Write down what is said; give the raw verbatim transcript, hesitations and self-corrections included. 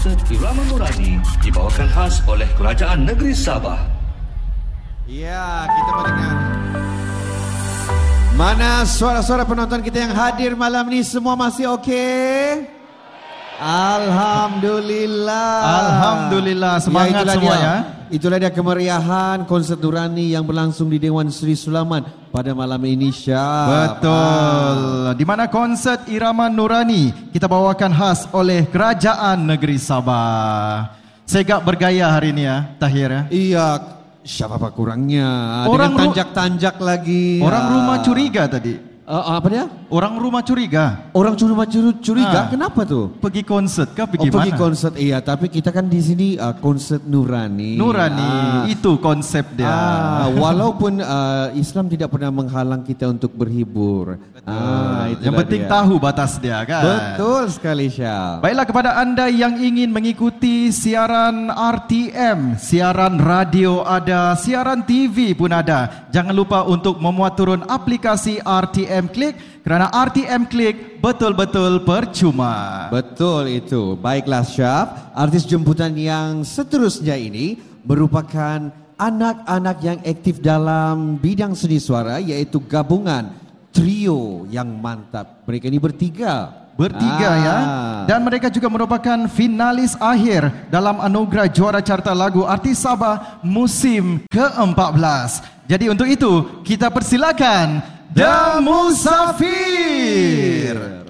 konsert Irama Nurani dibawakan khas oleh Kerajaan Negeri Sabah. Ya, kita mendengar. Mana suara-suara penonton kita yang hadir malam ini, semua masih okey? Alhamdulillah. Alhamdulillah, semangat ya, itulah semua dia. ya. Itulah dia kemeriahan konsert Nurani yang berlangsung di Dewan Seri Sulaiman pada malam ini, Syah. Betul. Ah. Di mana konsert Irama Nurani kita bawakan khas oleh Kerajaan Negeri Sabah. Segak bergaya hari ini ya, Tahir ya. Iya, siapa apa kurangnya? Orang dengan tanjak-tanjak lagi. Orang ya. rumah curiga tadi. Uh, apa dia? Orang rumah curiga. Orang rumah curiga, Ah. Kenapa tuh? Pergi konsert kah? oh, Pergi mana? Pergi konsert, iya. Tapi kita kan di sini uh, konsert Nurani. Nurani, ah. itu konsep dia. Ah, walaupun uh, Islam tidak pernah menghalang kita untuk berhibur. Ah, Yang penting dia. Tahu batas dia kan. Betul sekali, Syah. Baiklah, kepada anda yang ingin mengikuti siaran R T M, siaran radio ada, siaran T V pun ada. Jangan lupa untuk memuat turun aplikasi R T M Click, kerana R T M Click betul-betul percuma. Betul itu. Baiklah, Syaf. Artis jemputan yang seterusnya ini merupakan anak-anak yang aktif dalam bidang seni suara, iaitu gabungan trio yang mantap. Mereka ini bertiga. Bertiga ah. ya. Dan mereka juga merupakan finalis akhir dalam anugerah juara carta lagu Artis Sabah musim keempat belas. Jadi untuk itu kita persilakan The Musafir.